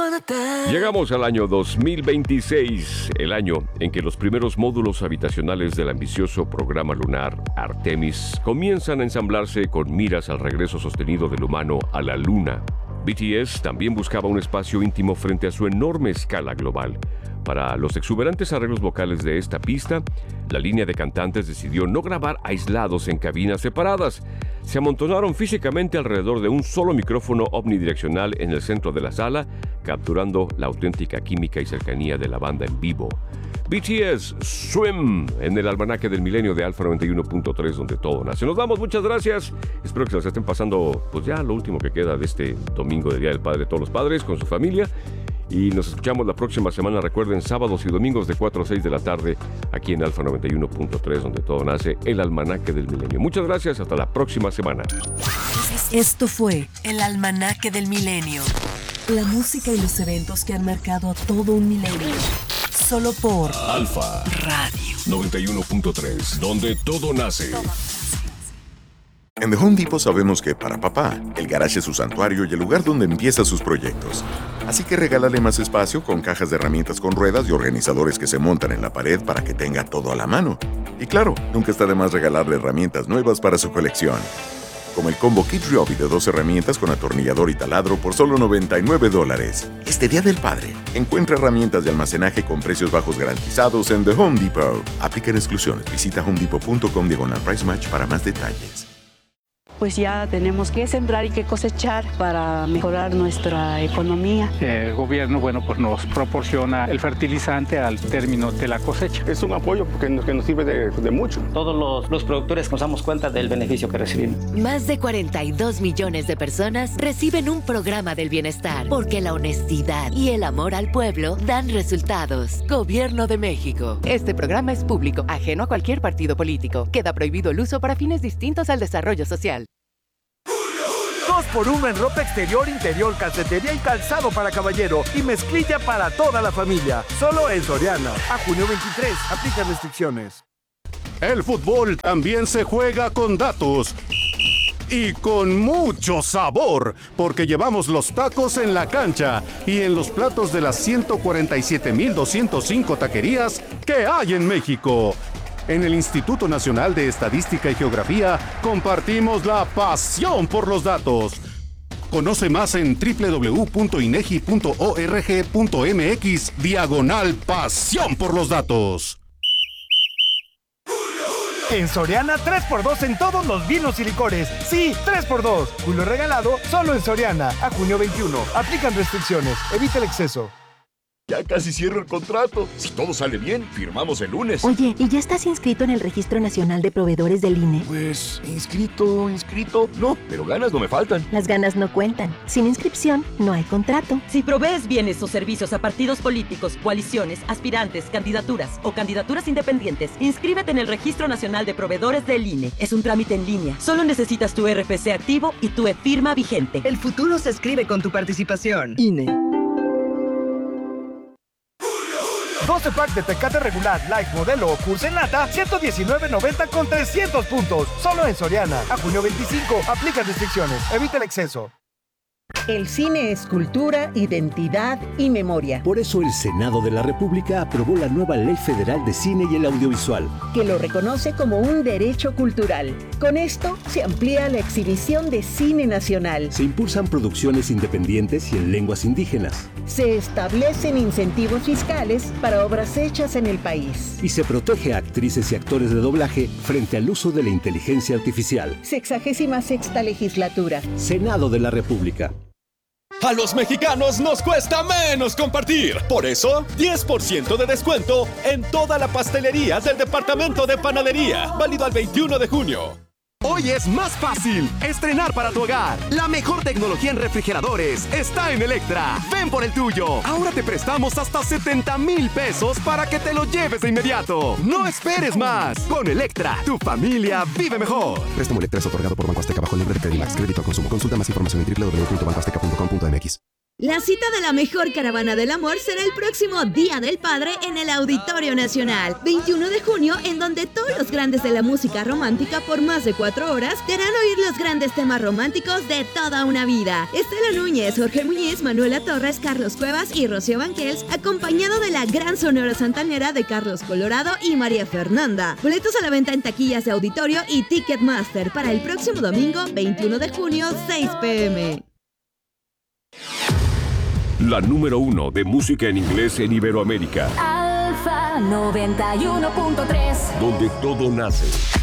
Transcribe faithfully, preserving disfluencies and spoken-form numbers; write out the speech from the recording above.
Llegamos al año dos mil veintiséis, el año en que los primeros módulos habitacionales del ambicioso programa lunar Artemis comienzan a ensamblarse con miras al regreso sostenido del humano a la Luna. B T S también buscaba un espacio íntimo frente a su enorme escala global. Para los exuberantes arreglos vocales de esta pista, la línea de cantantes decidió no grabar aislados en cabinas separadas. Se amontonaron físicamente alrededor de un solo micrófono omnidireccional en el centro de la sala, capturando la auténtica química y cercanía de la banda en vivo. B T S, Swim, en el almanaque del milenio de Alfa noventa y uno punto tres, donde todo nace. Nos vamos, muchas gracias. Espero que se las estén pasando, pues ya lo último que queda de este domingo de Día del Padre de todos los padres, con su familia. Y nos escuchamos la próxima semana, recuerden, sábados y domingos de cuatro a seis de la tarde, aquí en Alfa noventa y uno punto tres, donde todo nace, el almanaque del milenio. Muchas gracias, hasta la próxima semana. Esto fue el almanaque del milenio. La música y los eventos que han marcado a todo un milenio. Solo por Alfa Radio noventa y uno punto tres, donde todo nace. En The Home Depot sabemos que para papá, el garage es su santuario y el lugar donde empieza sus proyectos. Así que regálale más espacio con cajas de herramientas con ruedas y organizadores que se montan en la pared para que tenga todo a la mano. Y claro, nunca está de más regalarle herramientas nuevas para su colección. Como el combo Kid Ryobi de dos herramientas con atornillador y taladro por solo noventa y nueve dólares. Este Día del Padre, encuentra herramientas de almacenaje con precios bajos garantizados en The Home Depot. Aplican exclusiones. Visita homedepot punto com diagonal price match para más detalles. Pues ya tenemos que sembrar y que cosechar para mejorar nuestra economía. El gobierno, bueno, pues nos proporciona el fertilizante al término de la cosecha. Es un apoyo que nos, que nos sirve de, de mucho. Todos los, los productores nos damos cuenta del beneficio que recibimos. Más de cuarenta y dos millones de personas reciben un programa del bienestar, porque la honestidad y el amor al pueblo dan resultados. Gobierno de México. Este programa es público, ajeno a cualquier partido político. Queda prohibido el uso para fines distintos al desarrollo social. dos por uno en ropa exterior, interior, calcetería y calzado para caballero y mezclilla para toda la familia. Solo en Soriana. A junio veintitrés. Aplica restricciones. El fútbol también se juega con datos. Y con mucho sabor, porque llevamos los tacos en la cancha y en los platos de las ciento cuarenta y siete mil doscientas cinco taquerías que hay en México. En el Instituto Nacional de Estadística y Geografía compartimos la pasión por los datos. Conoce más en doble u doble u doble u punto inegi punto org punto mx diagonal pasión por los datos. En Soriana, tres por dos en todos los vinos y licores. Sí, tres por dos. Julio regalado solo en Soriana. A junio veintiuno. Aplican restricciones. Evita el exceso. Ya casi cierro el contrato. Si todo sale bien, firmamos el lunes. Oye, ¿y ya estás inscrito en el Registro Nacional de Proveedores del I N E? Pues, inscrito, inscrito, no, pero ganas no me faltan. Las ganas no cuentan. Sin inscripción, no hay contrato. Si provees bienes o servicios a partidos políticos, coaliciones, aspirantes, candidaturas o candidaturas independientes, inscríbete en el Registro Nacional de Proveedores del I N E. Es un trámite en línea. Solo necesitas tu R F C activo y tu e-firma vigente. El futuro se escribe con tu participación. I N E. doce pack de Tecate regular, light, modelo o curse en lata, ciento diecinueve noventa con trescientos puntos. Solo en Soriana. A junio veinticinco. Aplica restricciones. Evita el exceso. El cine es cultura, identidad y memoria. Por eso el Senado de la República aprobó la nueva Ley Federal de Cine y el Audiovisual, que lo reconoce como un derecho cultural. Con esto se amplía la exhibición de cine nacional. Se impulsan producciones independientes y en lenguas indígenas. Se establecen incentivos fiscales para obras hechas en el país. Y se protege a actrices y actores de doblaje frente al uso de la inteligencia artificial. Sexagésima sexta legislatura. Senado de la República. A los mexicanos nos cuesta menos compartir. Por eso, diez por ciento de descuento en toda la pastelería del departamento de panadería. Válido al veintiuno de junio. Hoy es más fácil estrenar para tu hogar. La mejor tecnología en refrigeradores está en Electra. Ven por el tuyo. Ahora te prestamos hasta setenta mil pesos para que te lo lleves de inmediato. No esperes más. Con Electra, tu familia vive mejor. Préstamo Electra es otorgado por Banco Azteca bajo el nombre de Credimax. Crédito al consumo. Consulta más información en doble u doble u doble u punto banco azteca punto com punto m x. La cita de la mejor caravana del amor será el próximo Día del Padre en el Auditorio Nacional, veintiuno de junio, en donde todos los grandes de la música romántica por más de cuatro horas te harán oír los grandes temas románticos de toda una vida. Estela Núñez, Jorge Muñiz, Manuela Torres, Carlos Cuevas y Rocío Banquels, acompañado de la gran sonora santanera de Carlos Colorado y María Fernanda. Boletos a la venta en taquillas de Auditorio y Ticketmaster para el próximo domingo, veintiuno de junio, seis pe eme. La número uno de música en inglés en Iberoamérica. Alfa noventa y uno punto tres. Donde todo nace.